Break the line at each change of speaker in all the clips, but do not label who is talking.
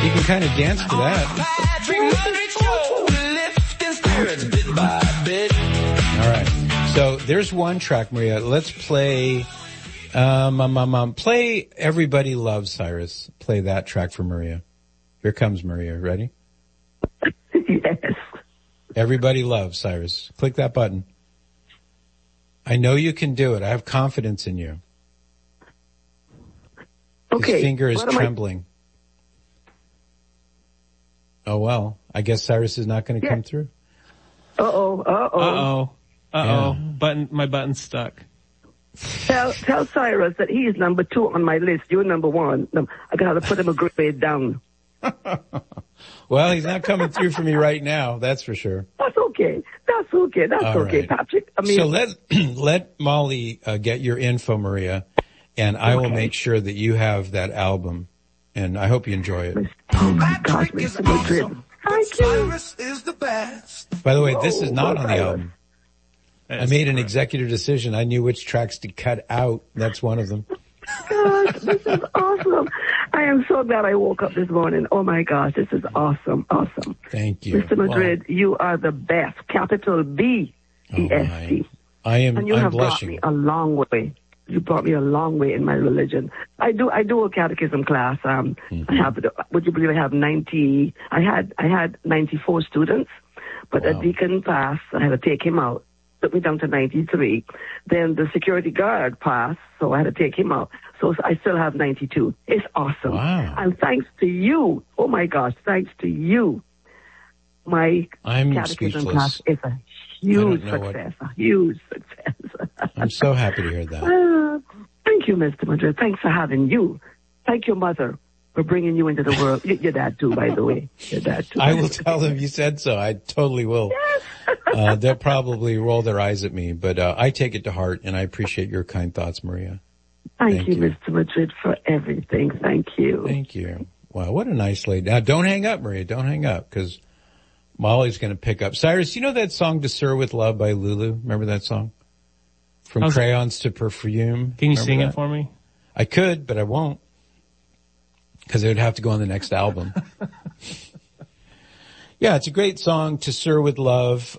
You can kind of dance to that. All right. So there's one track, Maria. Let's play, play Everybody Loves Cyrus. Play that track for Maria. Here comes Maria. Ready?
Yes.
Everybody Loves Cyrus. Click that button. I know you can do it. I have confidence in you.
Okay.
His finger is trembling. Oh, well, I guess Cyrus is not going to come through.
My button's stuck.
Tell Cyrus that he is number 2 on my list. You're number 1. I got to put him a grade down.
Well, he's not coming through for me right now. That's for sure.
That's okay. That's okay, right. Patrick.
So let Molly get your info, Maria, and I will make sure that you have that album. And I hope you enjoy it.
Oh my gosh, Mr. Madrid. Thank you.
By the way, this is not on the album. I made an executive decision. I knew which tracks to cut out. That's one of them.
Gosh, this is awesome. I am so glad I woke up this morning. Oh my gosh, this is awesome.
Thank you.
Mr. Madrid, you are the best. Capital B E-S-T.
I am.
And you have brought me a long way. You brought me a long way in my religion. I do a catechism class. I have, would you believe I have 90, I had 94 students, but a deacon passed. I had to take him out. Took me down to 93. Then the security guard passed, so I had to take him out. So I still have 92. It's awesome.
Wow.
And thanks to you, oh my gosh, thanks to you, my catechism class is a huge success. A huge success.
I'm so happy to hear that.
Thank you, Mr. Madrid. Thanks for having you. Thank your mother for bringing you into the world. Your dad too, by the way. Your dad too.
I will tell them you said so. I totally will.
Yes.
They'll probably roll their eyes at me, but I take it to heart, and I appreciate your kind thoughts, Maria.
Thank you, Mr. Madrid, for everything. Thank you.
Thank you. Wow, what a nice lady. Now, don't hang up, Maria. Don't hang up, because Molly's going to pick up. Cyrus, you know that song "To Sir with Love" by Lulu? Remember that song? From Crayons to Perfume.
Can you sing it for me?
I could, but I won't, because it would have to go on the next album. Yeah, it's a great song, "To Sir with Love."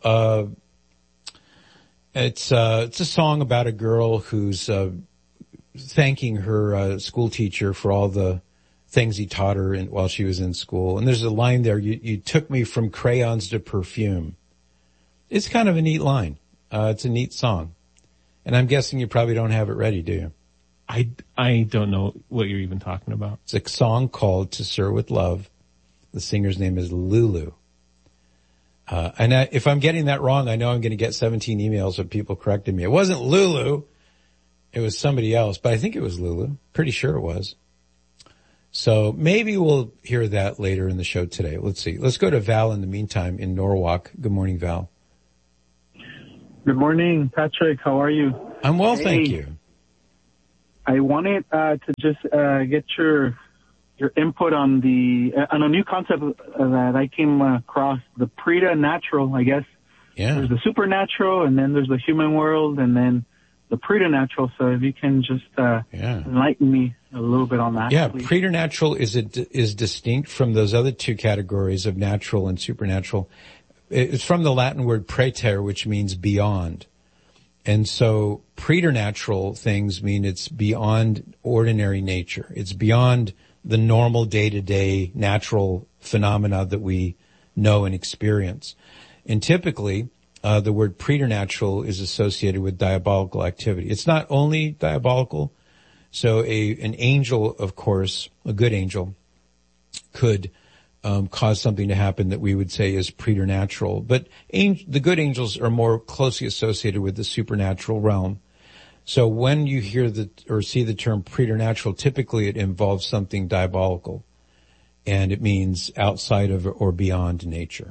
It's a song about a girl who's thanking her school teacher for all the things he taught her while she was in school. And there's a line there, you took me from crayons to perfume. It's kind of a neat line. It's a neat song. And I'm guessing you probably don't have it ready, do you?
I don't know what you're even talking about.
It's a song called "To Sir with Love." The singer's name is Lulu. And if I'm getting that wrong, I know I'm going to get 17 emails of people correcting me. It wasn't Lulu. It was somebody else, but I think it was Lulu. Pretty sure it was. So maybe we'll hear that later in the show today. Let's see. Let's go to Val in the meantime in Norwalk. Good morning, Val.
Good morning, Patrick. How are you?
I'm well, thank you.
I wanted to just get your input on a new concept that I came across, the preternatural, I guess.
Yeah.
There's the supernatural, and then there's the human world, and then the preternatural. So if you can just enlighten me a little bit on that.
Yeah,
please.
Preternatural is distinct from those other two categories of natural and supernatural. It's from the Latin word praeter, which means beyond. And so preternatural things mean it's beyond ordinary nature. It's beyond the normal day-to-day natural phenomena that we know and experience. And typically, the word preternatural is associated with diabolical activity. It's not only diabolical. So an angel, of course, a good angel, could cause something to happen that we would say is preternatural. But the good angels are more closely associated with the supernatural realm. So when you hear or see the term preternatural, typically it involves something diabolical, and it means outside of or beyond nature.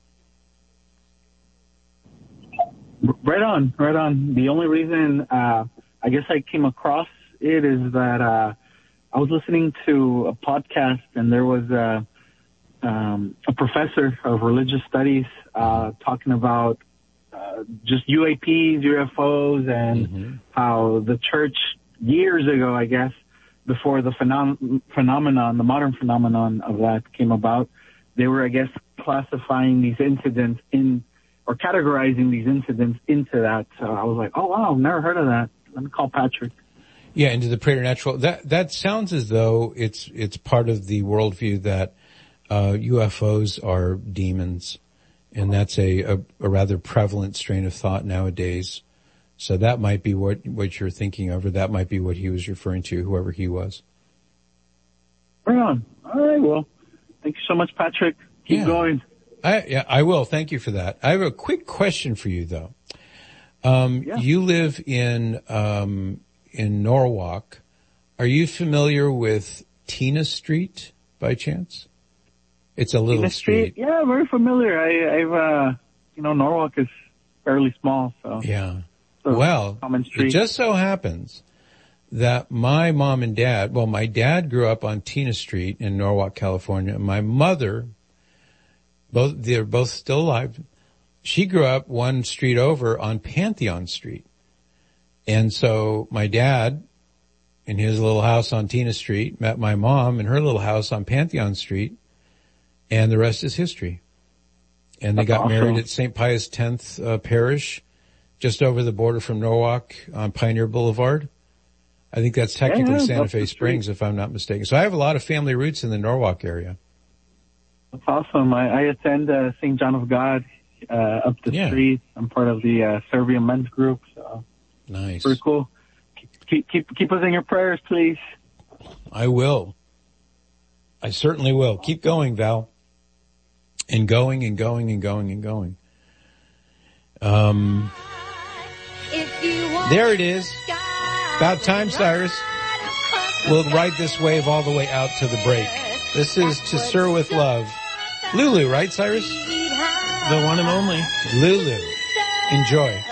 Right on. The only reason I guess I came across it is that I was listening to a podcast, and there was a professor of religious studies talking about just UAPs, UFOs, and how the church years ago, I guess, before the phenomenon, the modern phenomenon of that came about, they were, I guess, classifying these incidents or categorizing these incidents into that. So I was like, oh wow, never heard of that. Let me call Patrick.
Yeah, into the preternatural. That sounds as though it's part of the worldview that UFOs are demons, and that's a rather prevalent strain of thought nowadays. So that might be what you're thinking of, or that might be what he was referring to, whoever he was.
Right on. All right, well, thank you so much, Patrick. Keep going.
I will. Thank you for that. I have a quick question for you, though. You live in Norwalk. Are you familiar with Tina Street by chance? It's a little
Tina Street. Yeah, very familiar. I've Norwalk is fairly small, so.
Yeah.
So
well, it just so happens that my mom and dad, my dad grew up on Tina Street in Norwalk, California. My mother, they're both still alive. She grew up one street over on Pantheon Street. And so my dad, in his little house on Tina Street, met my mom in her little house on Pantheon Street, and the rest is history. And they got married at St. Pius X Parish, just over the border from Norwalk on Pioneer Boulevard. I think that's technically Santa Fe Springs, if I'm not mistaken. So I have a lot of family roots in the Norwalk area.
That's awesome. I attend St. John of God up the street. I'm part of the Serbian men's group. So
nice.
Pretty cool. Keep us in your prayers, please.
I will. I certainly will. Keep going, Val. And going and going and going and going. There it is. About time, Cyrus. We'll ride this wave all the way out to the break. This is To Sir With Love. Lulu, right, Cyrus?
The one and only.
Lulu. Enjoy.